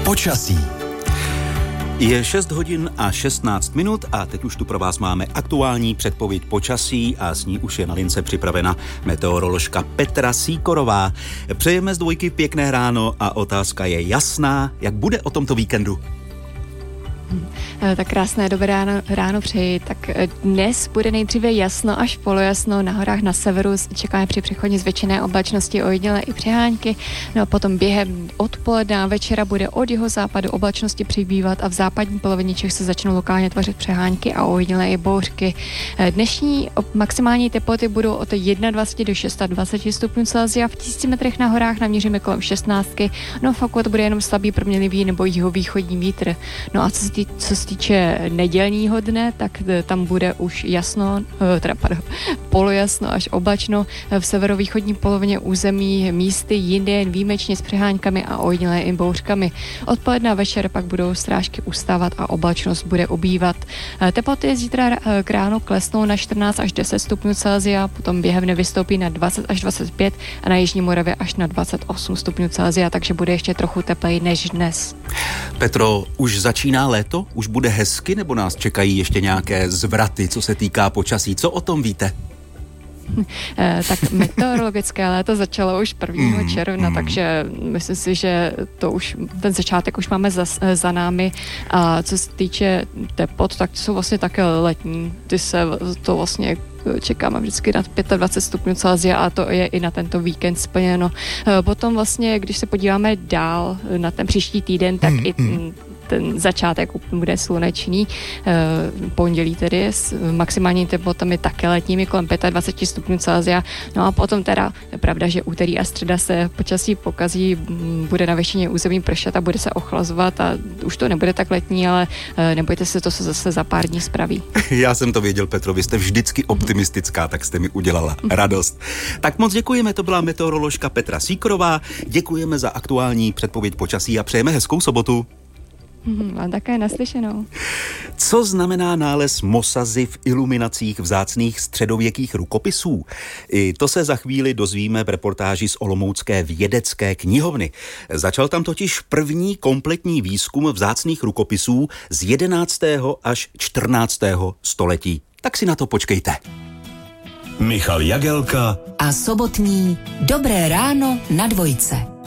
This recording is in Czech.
Počasí. Je 6 hodin a 16 minut a teď už tu pro vás máme aktuální předpověď počasí a s ní už je na lince připravena meteoroložka Petra Sýkorová. Přejeme z Dvojky pěkné ráno a otázka je jasná, jak bude o tomto víkendu? Tak krásné dobré ráno přeji. Tak dnes bude nejdříve jasno až polojasno, na horách na severu čekáme při přechodě zvětšené oblačnosti ojedinělé i přehánky, no a potom během odpoledne a večera bude od jihozápadu oblačnosti přibývat a v západní polovině Čech se začnou lokálně tvořit přehánky a ojedinělé i bouřky. Dnešní maximální teploty budou od 21 do 26 stupňů Celsia, v 1000 metrech na horách naměříme kolem 16, no fakt to bude jenom slabý proměnlivý nebo jihovýchodní vítr. No a co se týče nedělního dne, tak tam bude už jasno, polojasno až oblačno. V severovýchodní polovině území místy jinde jen výjimečně s přeháňkami a ojedinělé i bouřkami. Odpoledne a večer pak budou srážky ustávat a oblačnost bude ubývat. Teploty zítra k ránu klesnou na 14 až 10 stupňů Celsia, potom během dne vystoupí na 20 až 25 a na jižní Moravě až na 28 stupňů Celsia, takže bude ještě trochu tepleji než dnes. Petro, už začíná léto? Už bude hezky, nebo nás čekají ještě nějaké zvraty, co se týká počasí? Co o tom víte? Tak meteorologické léto začalo už 1. června, takže myslím si, že to už, ten začátek už máme za námi. A co se týče teplot, tak to jsou vlastně také letní. To vlastně čekáme vždycky na 25 stupňů Celsia a to je i na tento víkend splněno. Potom vlastně, když se podíváme dál na ten příští týden, tak i ten začátek bude slunečný, pondělí tedy s maximální teplotami také letními kolem 25 stupňů Celsia. No a potom teda je pravda, že úterý a středa se počasí pokazí, bude na většině území pršet a bude se ochlazovat a už to nebude tak letní, ale nebojte se, to se zase za pár dní spraví. Já jsem to věděl, Petro, vy jste vždycky optimistická, tak jste mi udělala radost. Tak moc děkujeme, to byla meteoroložka Petra Sýkorová, děkujeme za aktuální předpověď počasí a přejeme hezkou sobotu. A také naslyšenou. Co znamená nález mosazy v iluminacích vzácných středověkých rukopisů? I to se za chvíli dozvíme v reportáži z olomoucké vědecké knihovny. Začal tam totiž první kompletní výzkum vzácných rukopisů z 11. až 14. století. Tak si na to počkejte. Michal Jagelka a sobotní Dobré ráno na Dvojce.